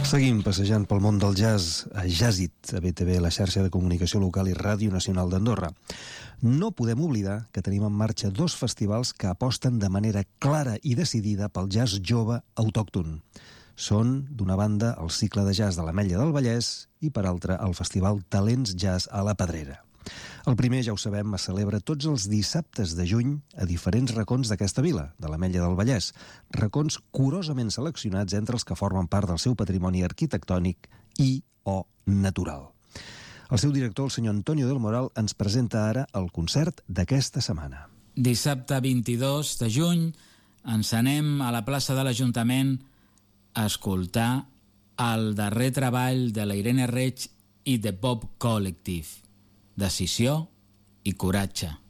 Seguim passejant pel món del jazz a Jazzit, a BTV, la xarxa de comunicació local i Ràdio Nacional d'Andorra. No podem oblidar que tenim en marxa 2 festivals que aposten de manera clara i decidida pel jazz jove autòcton. Són, d'una banda, el cicle de jazz de l'Ametlla del Vallès i, per altra, el festival Talents Jazz a la Pedrera. El primer, ja ho sabem, es celebra tots els dissabtes de juny a diferents racons d'aquesta vila, de l'Ametlla del Vallès, racons curosament seleccionats entre els que formen part del seu patrimoni arquitectònic i o natural. El seu director, el senyor Antonio del Moral, ens presenta ara el concert d'aquesta setmana. Dissabte 22 de juny ens anem a la plaça de l'Ajuntament a escoltar el darrer treball de la Irene Reig i de Bob Collective, Decisió i coratge.